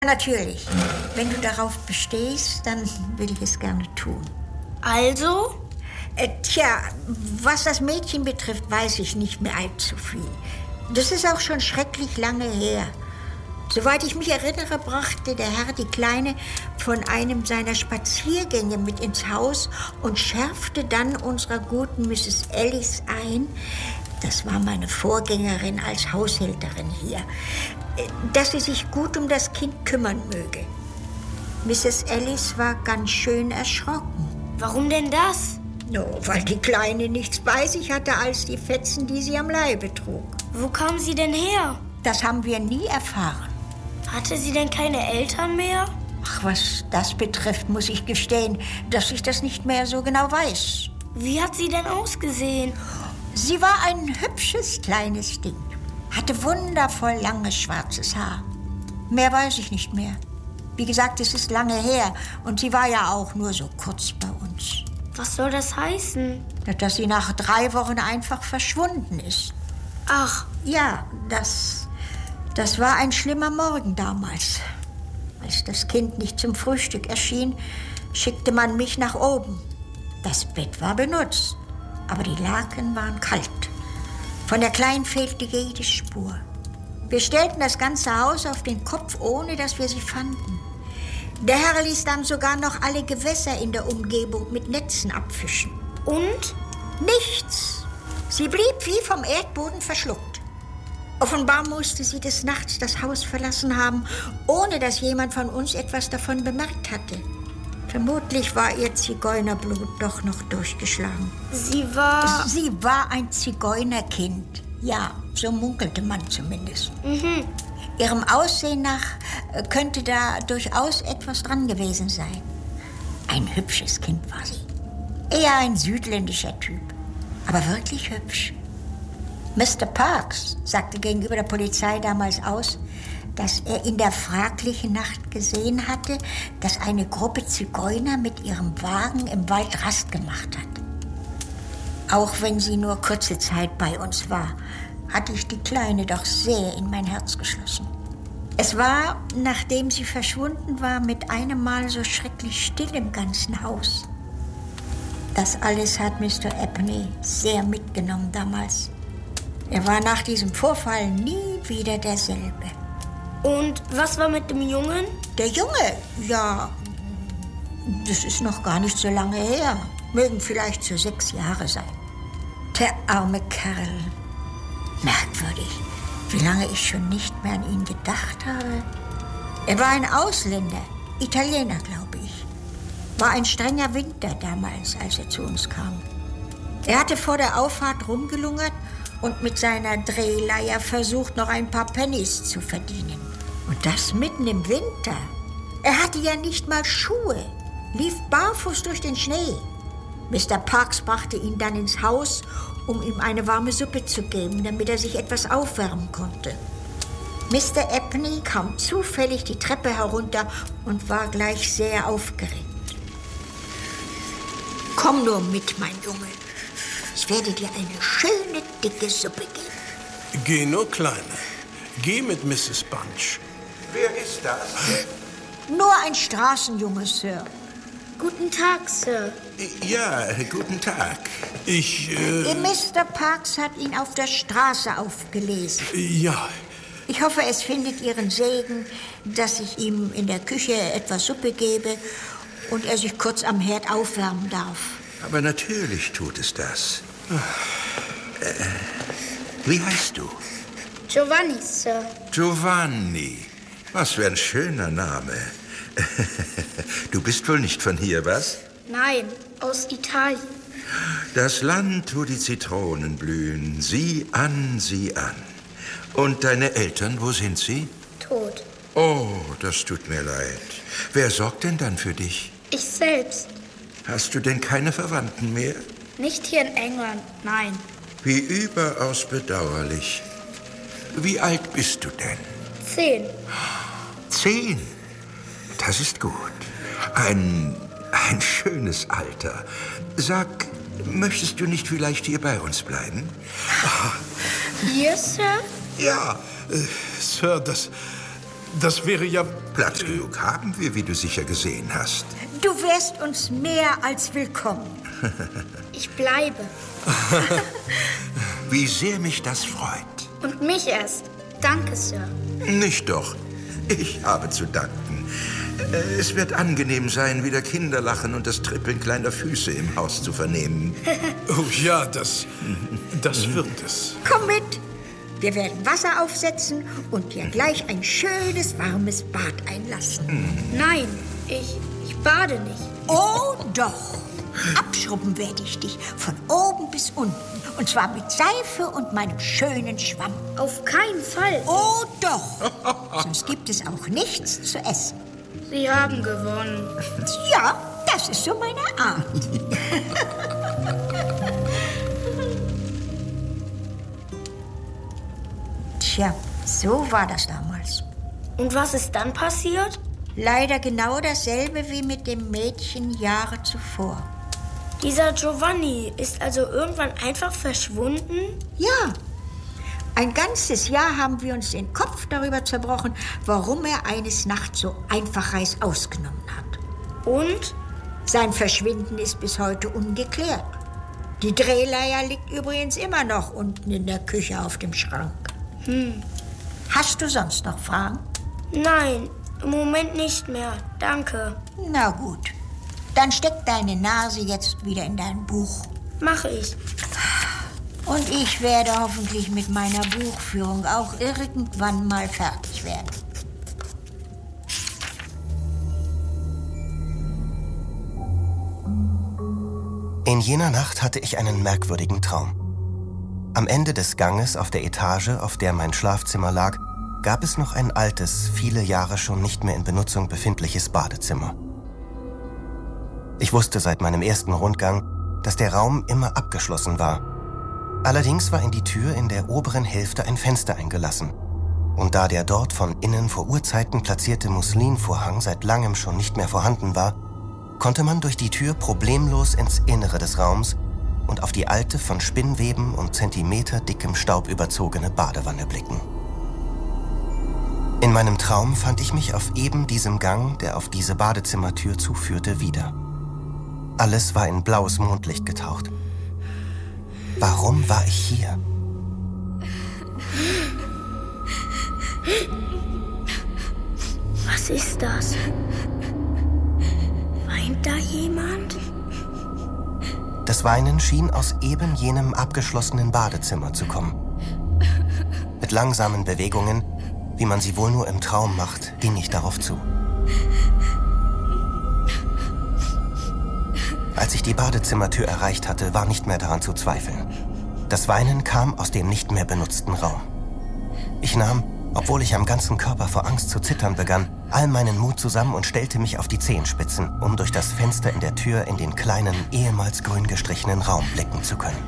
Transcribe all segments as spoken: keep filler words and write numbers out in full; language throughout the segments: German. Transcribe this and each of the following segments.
Natürlich. Wenn du darauf bestehst, dann will ich es gerne tun. Also? Äh, tja, was das Mädchen betrifft, weiß ich nicht mehr allzu viel. Das ist auch schon schrecklich lange her. Soweit ich mich erinnere, brachte der Herr die Kleine von einem seiner Spaziergänge mit ins Haus und schärfte dann unserer guten Misses Ellis ein, das war meine Vorgängerin als Haushälterin hier, dass sie sich gut um das Kind kümmern möge. Misses Ellis war ganz schön erschrocken. Warum denn das? No, weil die Kleine nichts bei sich hatte als die Fetzen, die sie am Leibe trug. Wo kam sie denn her? Das haben wir nie erfahren. Hatte sie denn keine Eltern mehr? Ach, was das betrifft, muss ich gestehen, dass ich das nicht mehr so genau weiß. Wie hat sie denn ausgesehen? Sie war ein hübsches kleines Ding. Hatte wundervoll langes schwarzes Haar. Mehr weiß ich nicht mehr. Wie gesagt, es ist lange her und sie war ja auch nur so kurz bei uns. Was soll das heißen? Dass sie nach drei Wochen einfach verschwunden ist. Ach. Ja, das, das war ein schlimmer Morgen damals. Als das Kind nicht zum Frühstück erschien, schickte man mich nach oben. Das Bett war benutzt, aber die Laken waren kalt. Von der Kleinen fehlte jede Spur. Wir stellten das ganze Haus auf den Kopf, ohne dass wir sie fanden. Der Herr ließ dann sogar noch alle Gewässer in der Umgebung mit Netzen abfischen. Und? Nichts. Sie blieb wie vom Erdboden verschluckt. Offenbar musste sie des Nachts das Haus verlassen haben, ohne dass jemand von uns etwas davon bemerkt hatte. Vermutlich war ihr Zigeunerblut doch noch durchgeschlagen. Sie war... Sie war ein Zigeunerkind. Ja, so munkelte man zumindest. Mhm. Ihrem Aussehen nach könnte da durchaus etwas dran gewesen sein. Ein hübsches Kind war sie. Eher ein südländischer Typ, aber wirklich hübsch. Mister Parks sagte gegenüber der Polizei damals aus, dass er in der fraglichen Nacht gesehen hatte, dass eine Gruppe Zigeuner mit ihrem Wagen im Wald Rast gemacht hat. Auch wenn sie nur kurze Zeit bei uns war, hatte ich die Kleine doch sehr in mein Herz geschlossen. Es war, nachdem sie verschwunden war, mit einem Mal so schrecklich still im ganzen Haus. Das alles hat Mister Abney sehr mitgenommen damals. Er war nach diesem Vorfall nie wieder derselbe. Und was war mit dem Jungen? Der Junge? Ja, das ist noch gar nicht so lange her. Mögen vielleicht so sechs Jahre sein. Der arme Kerl. Merkwürdig, wie lange ich schon nicht mehr an ihn gedacht habe. Er war ein Ausländer, Italiener, glaube ich. War ein strenger Winter damals, als er zu uns kam. Er hatte vor der Auffahrt rumgelungert und mit seiner Drehleier versucht, noch ein paar Pennies zu verdienen. Und das mitten im Winter. Er hatte ja nicht mal Schuhe, lief barfuß durch den Schnee. Mister Parks brachte ihn dann ins Haus, um ihm eine warme Suppe zu geben, damit er sich etwas aufwärmen konnte. Mister Abney kam zufällig die Treppe herunter und war gleich sehr aufgeregt. Komm nur mit, mein Junge. Ich werde dir eine schöne, dicke Suppe geben. Geh nur, Kleine. Geh mit Misses Bunch. Wer ist das? Nur ein Straßenjunge, Sir. Guten Tag, Sir. Ja, guten Tag. Ich, äh... Mister Parks hat ihn auf der Straße aufgelesen. Ja. Ich hoffe, es findet Ihren Segen, dass ich ihm in der Küche etwas Suppe gebe und er sich kurz am Herd aufwärmen darf. Aber natürlich tut es das. Äh, wie heißt du? Giovanni, Sir. Giovanni. Was für ein schöner Name. Du bist wohl nicht von hier, was? Nein, aus Italien. Das Land, wo die Zitronen blühen. Sieh an, sieh an. Und deine Eltern, wo sind sie? Tot. Oh, das tut mir leid. Wer sorgt denn dann für dich? Ich selbst. Hast du denn keine Verwandten mehr? Nicht hier in England, nein. Wie überaus bedauerlich. Wie alt bist du denn? Zehn. Zehn? Das ist gut. Ein, ein schönes Alter. Sag, möchtest du nicht vielleicht hier bei uns bleiben? Hier, Sir? Ja. Äh, Sir, das, das wäre ja... Platz genug haben wir, wie du sicher gesehen hast. Du wärst uns mehr als willkommen. Ich bleibe. Wie sehr mich das freut. Und mich erst. Danke, Sir. Nicht doch. Ich habe zu danken. Es wird angenehm sein, wieder Kinderlachen und das Trippeln kleiner Füße im Haus zu vernehmen. Oh ja, das, das wird es. Komm mit. Wir werden Wasser aufsetzen und dir gleich ein schönes, warmes Bad einlassen. Nein, ich, ich bade nicht. Oh doch. Abschrubben werde ich dich von oben bis unten. Und zwar mit Seife und meinem schönen Schwamm. Auf keinen Fall. Oh doch. Sonst gibt es auch nichts zu essen. Sie haben gewonnen. Ja, das ist so meine Art. Tja, so war das damals. Und was ist dann passiert? Leider genau dasselbe wie mit dem Mädchen Jahre zuvor. Dieser Giovanni ist also irgendwann einfach verschwunden? Ja. Ein ganzes Jahr haben wir uns den Kopf darüber zerbrochen, warum er eines Nachts so einfach Reis ausgenommen hat. Und? Sein Verschwinden ist bis heute ungeklärt. Die Drehleier liegt übrigens immer noch unten in der Küche auf dem Schrank. Hm. Hast du sonst noch Fragen? Nein, im Moment nicht mehr. Danke. Na gut. Dann steck deine Nase jetzt wieder in dein Buch. Mache ich. Und ich werde hoffentlich mit meiner Buchführung auch irgendwann mal fertig werden. In jener Nacht hatte ich einen merkwürdigen Traum. Am Ende des Ganges auf der Etage, auf der mein Schlafzimmer lag, gab es noch ein altes, viele Jahre schon nicht mehr in Benutzung befindliches Badezimmer. Ich wusste seit meinem ersten Rundgang, dass der Raum immer abgeschlossen war. Allerdings war in die Tür in der oberen Hälfte ein Fenster eingelassen. Und da der dort von innen vor Urzeiten platzierte Muslinvorhang seit langem schon nicht mehr vorhanden war, konnte man durch die Tür problemlos ins Innere des Raums und auf die alte, von Spinnweben und zentimeterdickem Staub überzogene Badewanne blicken. In meinem Traum fand ich mich auf eben diesem Gang, der auf diese Badezimmertür zuführte, wieder. Alles war in blaues Mondlicht getaucht. Warum war ich hier? Was ist das? Weint da jemand? Das Weinen schien aus eben jenem abgeschlossenen Badezimmer zu kommen. Mit langsamen Bewegungen, wie man sie wohl nur im Traum macht, ging ich darauf zu. Als ich die Badezimmertür erreicht hatte, war nicht mehr daran zu zweifeln. Das Weinen kam aus dem nicht mehr benutzten Raum. Ich nahm, obwohl ich am ganzen Körper vor Angst zu zittern begann, all meinen Mut zusammen und stellte mich auf die Zehenspitzen, um durch das Fenster in der Tür in den kleinen, ehemals grün gestrichenen Raum blicken zu können.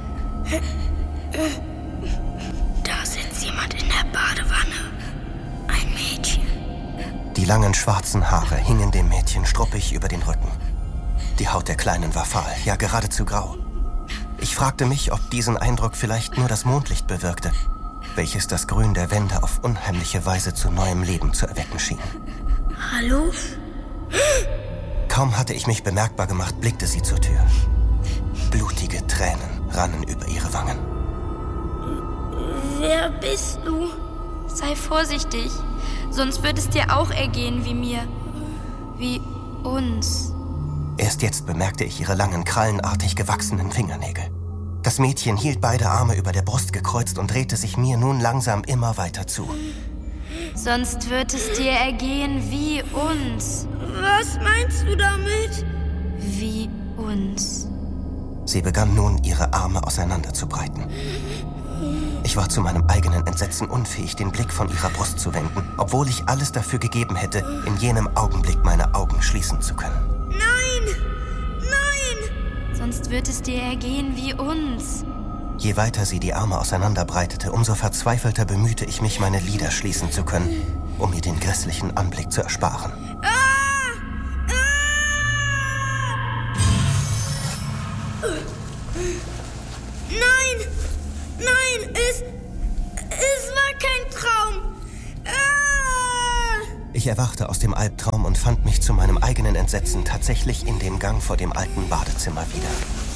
Da sitzt jemand in der Badewanne. Ein Mädchen. Die langen schwarzen Haare hingen dem Mädchen struppig über den Rücken. Die Haut der Kleinen war fahl, ja geradezu grau. Ich fragte mich, ob diesen Eindruck vielleicht nur das Mondlicht bewirkte, welches das Grün der Wände auf unheimliche Weise zu neuem Leben zu erwecken schien. Hallo? Kaum hatte ich mich bemerkbar gemacht, blickte sie zur Tür. Blutige Tränen rannen über ihre Wangen. Wer bist du? Sei vorsichtig, sonst wird es dir auch ergehen wie mir. Wie uns. Erst jetzt bemerkte ich ihre langen, krallenartig gewachsenen Fingernägel. Das Mädchen hielt beide Arme über der Brust gekreuzt und drehte sich mir nun langsam immer weiter zu. Sonst wird es dir ergehen wie uns. Was meinst du damit? Wie uns. Sie begann nun, ihre Arme auseinanderzubreiten. Ich war zu meinem eigenen Entsetzen unfähig, den Blick von ihrer Brust zu wenden, obwohl ich alles dafür gegeben hätte, in jenem Augenblick meine Augen schließen zu können. Nein! Nein! Sonst wird es dir ergehen wie uns. Je weiter sie die Arme auseinanderbreitete, umso verzweifelter bemühte ich mich, meine Lider schließen zu können, um ihr den grässlichen Anblick zu ersparen. Ah! Ah! Nein! Nein! Es, es war kein Traum! Ah! Ich erwachte aus dem Albtraum und fand mich zu meinem eigenen Entsetzen tatsächlich in dem Gang vor dem alten Badezimmer wieder.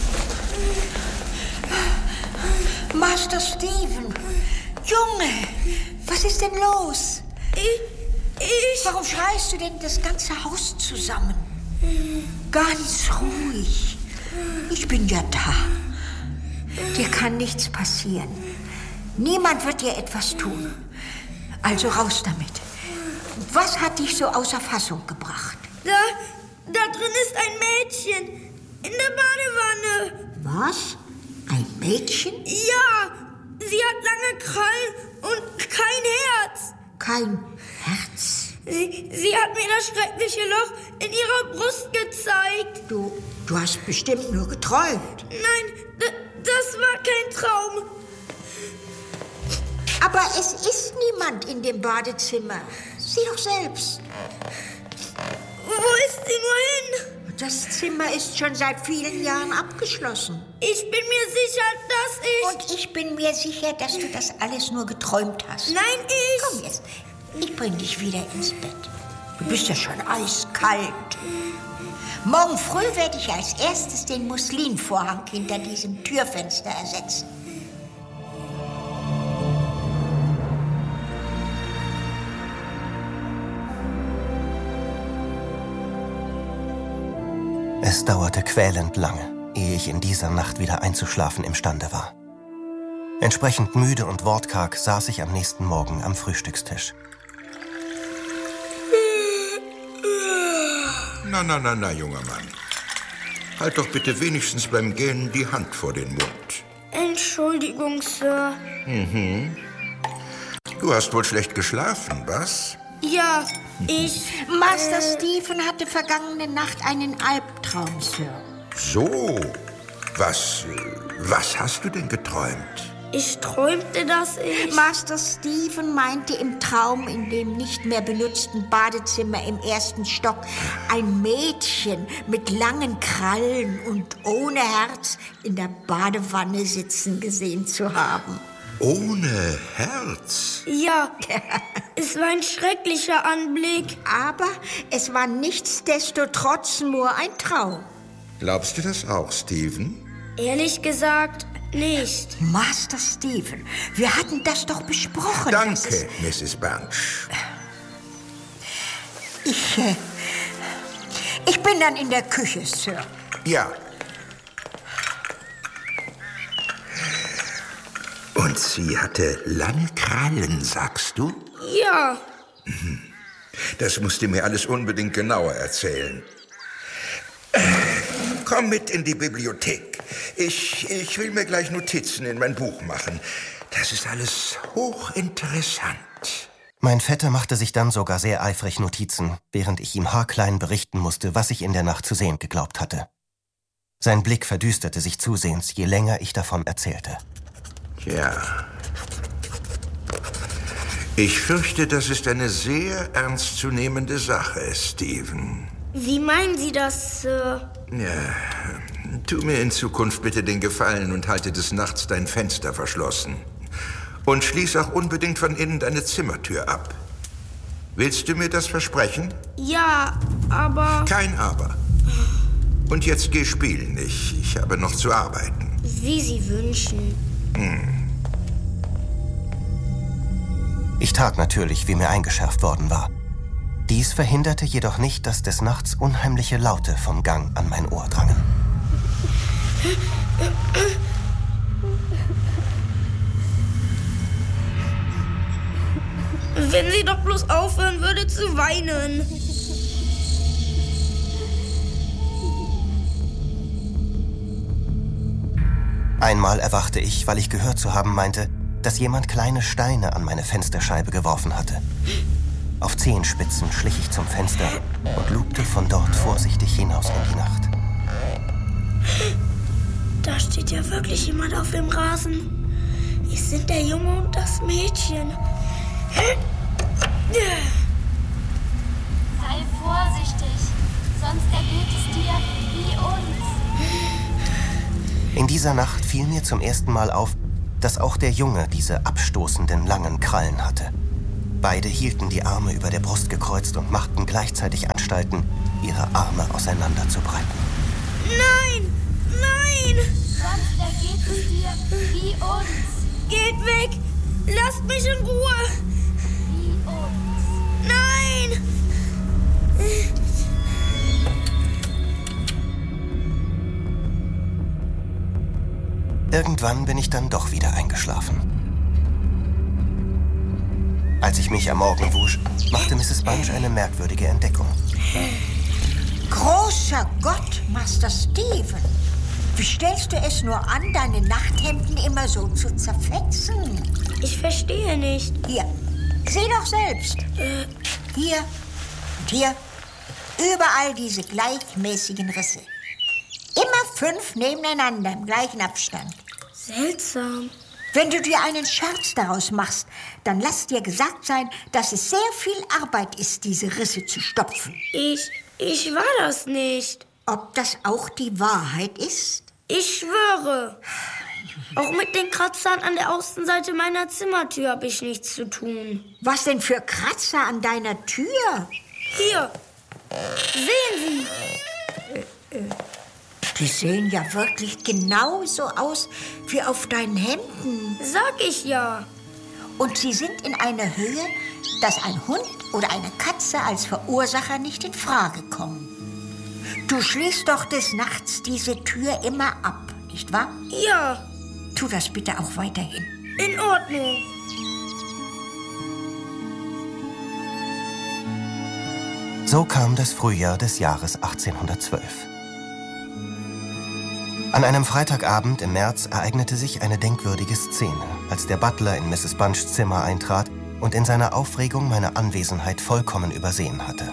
Master Stephen! Junge! Was ist denn los? Ich... ich... Warum schreist du denn das ganze Haus zusammen? Ganz ruhig. Ich bin ja da. Dir kann nichts passieren. Niemand wird dir etwas tun. Also raus damit. Was hat dich so außer Fassung gebracht? Da, da drin ist ein Mädchen. In der Badewanne. Was? Ein Mädchen? Ja, sie hat lange Krallen und kein Herz. Kein Herz? Sie, sie hat mir das schreckliche Loch in ihrer Brust gezeigt. Du, du hast bestimmt nur geträumt. Nein, d- das war kein Traum. Aber es ist niemand in dem Badezimmer. Sieh doch selbst. Wo ist sie nur hin? Das Zimmer ist schon seit vielen Jahren abgeschlossen. Ich bin mir sicher, dass ich... Und ich bin mir sicher, dass du das alles nur geträumt hast. Nein, ich... Komm jetzt, ich bring dich wieder ins Bett. Du bist ja schon eiskalt. Morgen früh werde ich als erstes den Muslinvorhang hinter diesem Türfenster ersetzen. Es dauerte quälend lange, ehe ich in dieser Nacht wieder einzuschlafen imstande war. Entsprechend müde und wortkarg saß ich am nächsten Morgen am Frühstückstisch. Na, na, na, na, junger Mann. Halt doch bitte wenigstens beim Gähnen die Hand vor den Mund. Entschuldigung, Sir. Mhm. Du hast wohl schlecht geschlafen, was? Ja, ich... Master äh, Stephen hatte vergangene Nacht einen Albtraum, Sir. So, was, was hast du denn geträumt? Ich träumte, dass ich... Master Stephen meinte im Traum in dem nicht mehr benutzten Badezimmer im ersten Stock ein Mädchen mit langen Krallen und ohne Herz in der Badewanne sitzen gesehen zu haben. Ohne Herz? Ja, es war ein schrecklicher Anblick. Aber es war nichtsdestotrotz nur ein Traum. Glaubst du das auch, Stephen? Ehrlich gesagt, nicht. Master Stephen, wir hatten das doch besprochen. Danke, Misses Bunch. Ich, äh, ich bin dann in der Küche, Sir. Ja. Und sie hatte lange Krallen, sagst du? Ja. Das musst du mir alles unbedingt genauer erzählen. Komm mit in die Bibliothek. Ich, ich will mir gleich Notizen in mein Buch machen. Das ist alles hochinteressant. Mein Vetter machte sich dann sogar sehr eifrig Notizen, während ich ihm haarklein berichten musste, was ich in der Nacht zu sehen geglaubt hatte. Sein Blick verdüsterte sich zusehends, je länger ich davon erzählte. Ja. Ich fürchte, das ist eine sehr ernstzunehmende Sache, Stephen. Wie meinen Sie das, Sir? Ja, tu mir in Zukunft bitte den Gefallen und halte des Nachts dein Fenster verschlossen. Und schließ auch unbedingt von innen deine Zimmertür ab. Willst du mir das versprechen? Ja, aber... Kein Aber. Und jetzt geh spielen. Ich, ich habe noch zu arbeiten. Wie Sie wünschen. Hm. Ich tat natürlich, wie mir eingeschärft worden war. Dies verhinderte jedoch nicht, dass des Nachts unheimliche Laute vom Gang an mein Ohr drangen. Wenn sie doch bloß aufhören würde zu weinen. Einmal erwachte ich, weil ich gehört zu haben meinte, dass jemand kleine Steine an meine Fensterscheibe geworfen hatte. Auf Zehenspitzen schlich ich zum Fenster und lugte von dort vorsichtig hinaus in die Nacht. Da steht ja wirklich jemand auf dem Rasen. Es sind der Junge und das Mädchen. Sei vorsichtig, sonst ergeht es dir wie uns. In dieser Nacht fiel mir zum ersten Mal auf, dass auch der Junge diese abstoßenden langen Krallen hatte. Beide hielten die Arme über der Brust gekreuzt und machten gleichzeitig Anstalten, ihre Arme auseinanderzubreiten. Nein! Nein! Sonst ergeht es dir wie uns. Geht weg! Lasst mich in Ruhe! Wie uns. Nein! Irgendwann bin ich dann doch wieder eingeschlafen. Als ich mich am Morgen wusch, machte Misses Bunch eine merkwürdige Entdeckung. Großer Gott, Master Stephen. Wie stellst du es nur an, deine Nachthemden immer so zu zerfetzen? Ich verstehe nicht. Hier, sieh doch selbst. Äh, Hier und hier. Überall diese gleichmäßigen Risse. Immer fünf nebeneinander im gleichen Abstand. seltsam. Wenn du dir einen Scherz daraus machst, dann lass dir gesagt sein, dass es sehr viel Arbeit ist, diese Risse zu stopfen. Ich, ich war das nicht. Ob das auch die Wahrheit ist? Ich schwöre. Auch mit den Kratzern an der Außenseite meiner Zimmertür habe ich nichts zu tun. Was denn für Kratzer an deiner Tür? Hier. Sehen Sie. Die sehen ja wirklich genauso aus wie auf deinen Hemden. Sag ich ja. Und sie sind in einer Höhe, dass ein Hund oder eine Katze als Verursacher nicht in Frage kommen. Du schließt doch des Nachts diese Tür immer ab, nicht wahr? Ja, Tu das bitte auch weiterhin. in Ordnung. So kam das Frühjahr des Jahres achtzehnhundertzwölf. An einem Freitagabend im März ereignete sich eine denkwürdige Szene, als der Butler in Misses Bunchs Zimmer eintrat und in seiner Aufregung meine Anwesenheit vollkommen übersehen hatte.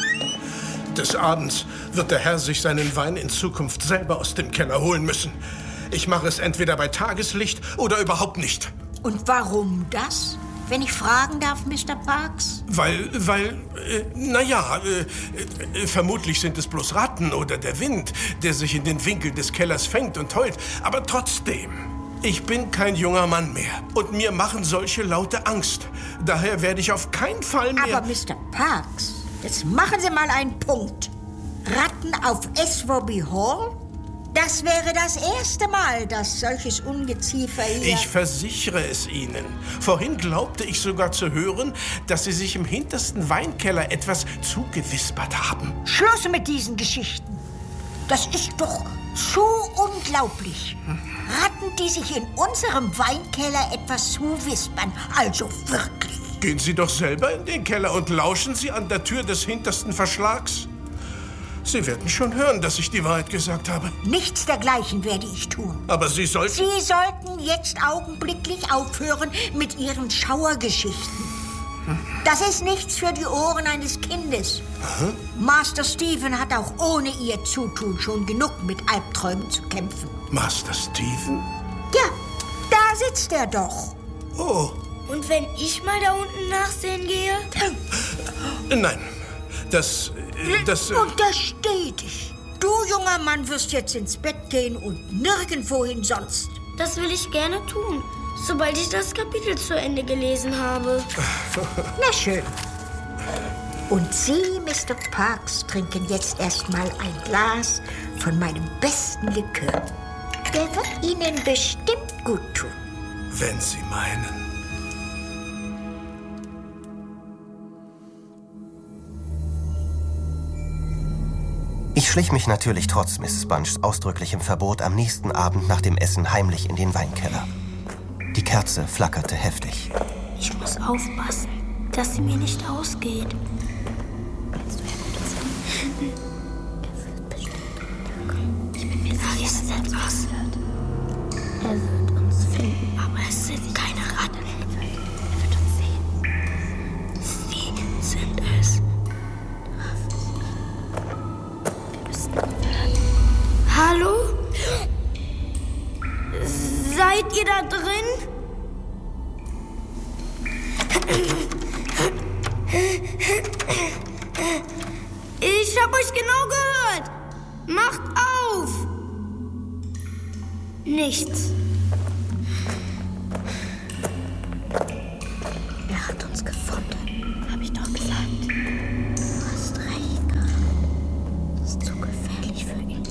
Des Abends wird der Herr sich seinen Wein in Zukunft selber aus dem Keller holen müssen. Ich mache es entweder bei Tageslicht oder überhaupt nicht. Und warum das, wenn ich fragen darf, Mister Parks? Weil, weil, äh, naja, äh, äh, vermutlich sind es bloß Ratten oder der Wind, der sich in den Winkel des Kellers fängt und heult. Aber trotzdem, ich bin kein junger Mann mehr. Und mir machen solche Laute Angst. Daher werde ich auf keinen Fall mehr... Aber Mister Parks, jetzt machen Sie mal einen Punkt. Ratten auf Esworby Hall? Das wäre das erste Mal, dass solches Ungeziefer hier... Ich versichere es Ihnen. Vorhin glaubte ich sogar zu hören, dass Sie sich im hintersten Weinkeller etwas zugewispert haben. Schluss mit diesen Geschichten. Das ist doch so unglaublich. Ratten, die sich in unserem Weinkeller etwas zuwispern. Also wirklich. Gehen Sie doch selber in den Keller und lauschen Sie an der Tür des hintersten Verschlags. Sie werden schon hören, dass ich die Wahrheit gesagt habe. Nichts dergleichen werde ich tun. Aber Sie sollten... Sie sollten jetzt augenblicklich aufhören mit Ihren Schauergeschichten. Das ist nichts für die Ohren eines Kindes. Aha. Master Stephen hat auch ohne Ihr Zutun schon genug mit Albträumen zu kämpfen. Master Stephen? Ja, da sitzt er doch. Oh. Und wenn ich mal da unten nachsehen gehe? Nein, das... das... Untersteh dich. Du, junger Mann, wirst jetzt ins Bett gehen und nirgendwohin sonst. Das will ich gerne tun, sobald ich das Kapitel zu Ende gelesen habe. Na schön. Und Sie, Mister Parks, trinken jetzt erstmal ein Glas von meinem besten Likör. Der wird Ihnen bestimmt gut tun. Wenn Sie meinen. Ich schlich mich natürlich trotz Misses Bunchs ausdrücklichem Verbot am nächsten Abend nach dem Essen heimlich in den Weinkeller. Die Kerze flackerte heftig. Ich muss aufpassen, dass sie mir nicht ausgeht. Ich bin mir sicher, ist etwas. Er wird uns finden, aber es sind keine Ratten. Er wird uns sehen. Sie sind es. Hallo? Seid ihr da drin? Ich hab euch genau gehört. Macht auf. Nichts. Er hat uns gefunden. Hab ich doch gesagt. Du hast recht, Karl. Das ist zu gefährlich für ihn.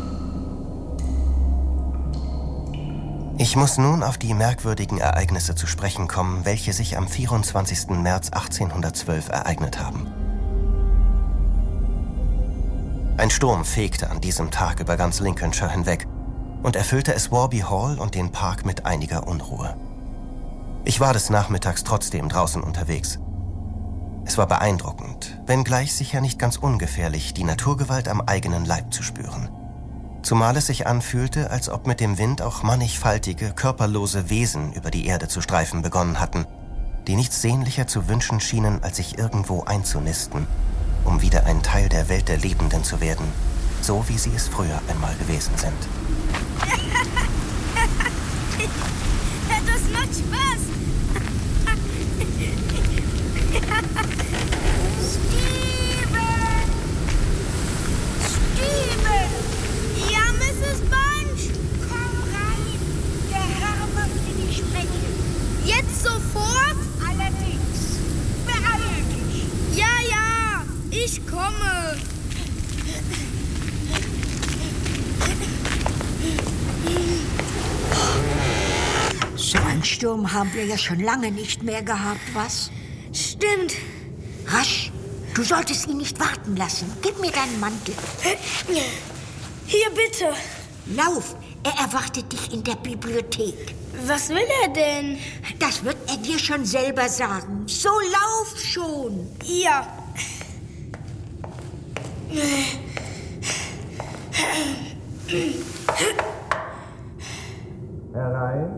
Ich muss nun auf die merkwürdigen Ereignisse zu sprechen kommen, welche sich am vierundzwanzigsten März achtzehnhundertzwölf ereignet haben. Ein Sturm fegte an diesem Tag über ganz Lincolnshire hinweg und erfüllte es Warby Hall und den Park mit einiger Unruhe. Ich war des Nachmittags trotzdem draußen unterwegs. Es war beeindruckend, wenngleich sicher nicht ganz ungefährlich, die Naturgewalt am eigenen Leib zu spüren. Zumal es sich anfühlte, als ob mit dem Wind auch mannigfaltige, körperlose Wesen über die Erde zu streifen begonnen hatten, die nichts sehnlicher zu wünschen schienen, als sich irgendwo einzunisten, um wieder ein Teil der Welt der Lebenden zu werden, so wie sie es früher einmal gewesen sind. Das macht Spaß. Steven! Steven! Ja, Misses Bunch? Komm rein. Der Herr möchte dich sprechen. Jetzt sofort? Allerdings. Beeil dich. Ja, ja. Ich komme. So einen Sturm haben wir ja schon lange nicht mehr gehabt, was? Stimmt. Rasch, du solltest ihn nicht warten lassen. Gib mir deinen Mantel. Hier, bitte. Lauf, er erwartet dich in der Bibliothek. Was will er denn? Das wird er dir schon selber sagen. So lauf schon. Ja. Herein.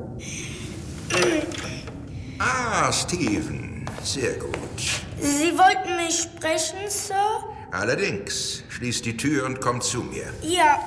Ah, Steven. Sehr gut. Sie wollten mich sprechen, Sir? Allerdings. Schließ die Tür und komm zu mir. Ja.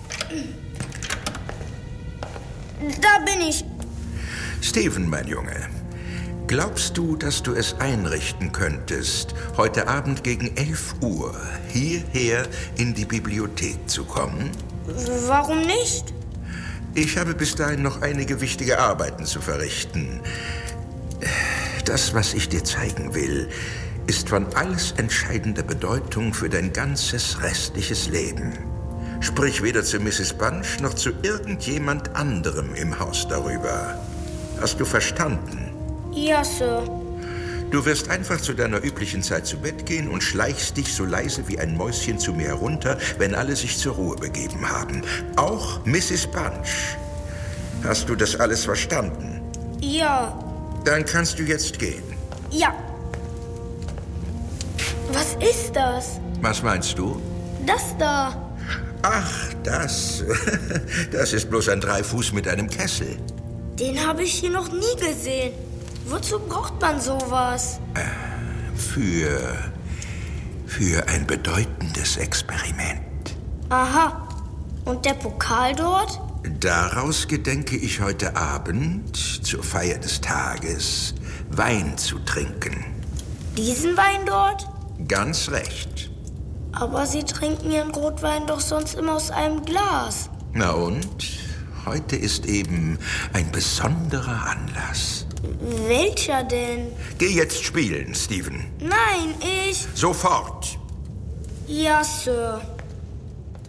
Da bin ich. Steven, mein Junge. Glaubst du, dass du es einrichten könntest, heute Abend gegen elf Uhr hierher in die Bibliothek zu kommen? Warum nicht? Ich habe bis dahin noch einige wichtige Arbeiten zu verrichten. Das, was ich dir zeigen will, ist von alles entscheidender Bedeutung für dein ganzes restliches Leben. Sprich weder zu Misses Bunch noch zu irgendjemand anderem im Haus darüber. Hast du verstanden? Ja, Sir. Du wirst einfach zu deiner üblichen Zeit zu Bett gehen und schleichst dich so leise wie ein Mäuschen zu mir herunter, wenn alle sich zur Ruhe begeben haben. Auch Misses Bunch. Hast du das alles verstanden? Ja. Dann kannst du jetzt gehen. Ja. Was ist das? Was meinst du? Das da. Ach, das. Das ist bloß ein Dreifuß mit einem Kessel. Den habe ich hier noch nie gesehen. Wozu braucht man sowas? Für. für ein bedeutendes Experiment. Aha. Und der Pokal dort? Daraus gedenke ich heute Abend, zur Feier des Tages, Wein zu trinken. Diesen Wein dort? Ganz recht. Aber Sie trinken Ihren Rotwein doch sonst immer aus einem Glas. Na und? Heute ist eben ein besonderer Anlass. Welcher denn? Geh jetzt spielen, Steven. Nein, ich... Sofort. Ja, Sir.